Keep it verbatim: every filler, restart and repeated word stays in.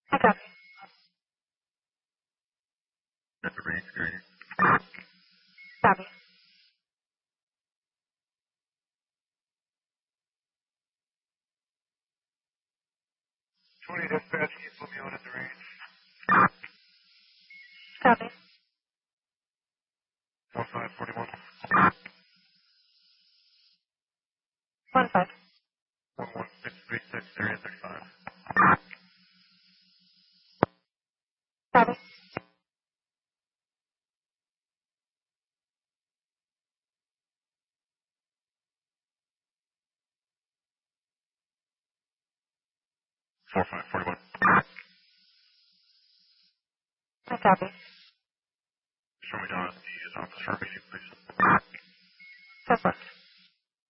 I copy. At the range area. Copy. twenty dispatch, can you put me on at the range? Copy. one five forty-one. One five. one one six three six, area thirty-five. Copy. four five forty-one. I copy. Show me down at the office for a meeting, please. So far.